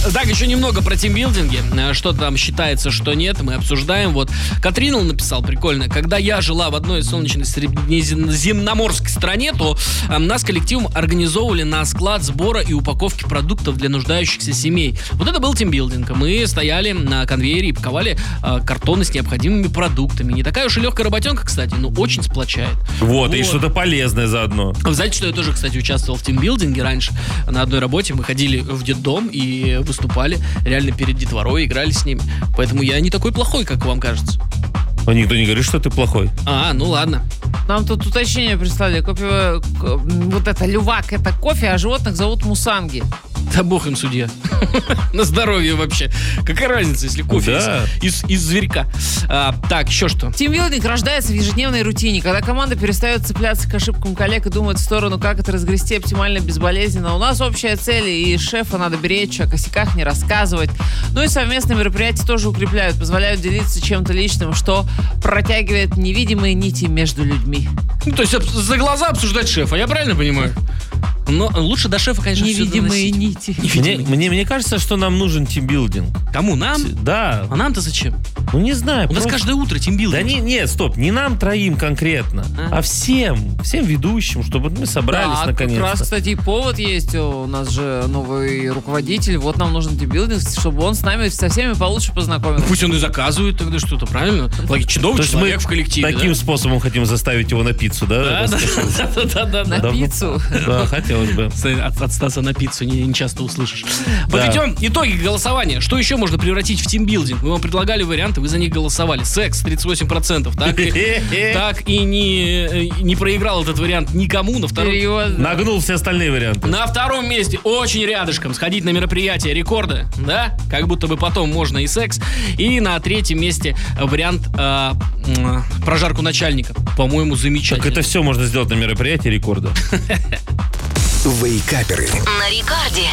Так, еще немного про тимбилдинги. Что там считается, что нет, мы обсуждаем. Вот Катринал написал прикольно. Когда я жила в одной солнечной средиземноморской стране, то нас коллективом организовывали на склад сбора и упаковки продуктов для нуждающихся семей. Вот это был тимбилдинг. Мы стояли на конвейере и паковали картоны с необходимыми продуктами. Не такая уж и легкая работенка, кстати, но очень сплочает. Вот, и что-то полезное заодно. Вы знаете, что я тоже, кстати, участвовал в тимбилдинге раньше. На одной работе мы ходили в детдом и выступали реально перед детворой, играли с ними. Поэтому я не такой плохой, как вам кажется. А никто не говорит, что ты плохой. Ну ладно. Нам тут уточнение прислали. Вот это лювак, это кофе, а животных зовут мусанги. Да бог им судья. На здоровье вообще. Какая разница, если кофе из зверька. Так, еще что? Тимбилдинг рождается в ежедневной рутине, когда команда перестает цепляться к ошибкам коллег и думает в сторону, как это разгрести оптимально, безболезненно. У нас общая цель, и шефа надо беречь, о косяках не рассказывать. Ну и совместные мероприятия тоже укрепляют, позволяют делиться чем-то личным, что протягивает невидимые нити между людьми. То есть за глаза обсуждать шефа, я правильно понимаю? Но лучше до шефа, конечно, невидимые нити. Мне кажется, что нам нужен тимбилдинг. Кому? Нам? Да. А нам-то зачем? Ну, не знаю. У нас каждое утро тимбилдинг. Да нет, стоп, не нам троим конкретно, а всем ведущим, чтобы мы собрались наконец-то. Как раз, кстати, и повод есть. У нас же новый руководитель. Вот нам нужен тимбилдинг, чтобы он с нами со всеми получше познакомился. Пусть он и заказывает тогда что-то, правильно? Чудовый человек в коллективе. Таким способом хотим заставить его на пиццу, да? Да. На пиццу? Да, хотелось бы. От Стаса на пиццу не часто услышишь. Подведем итоги голосования. Что еще можно превратить в тимбилдинг? Мы вам предлагали варианты, вы за них голосовали. Секс 38%. Так и не проиграл этот вариант никому. Нагнул все остальные варианты. На втором месте, очень рядышком, сходить на мероприятие рекорда. Да? Как будто бы потом можно и секс. И на третьем месте вариант прожарку начальника. По-моему, замечательно. Так это все можно сделать на мероприятии рекорда. Вейкаперы. На рекорде.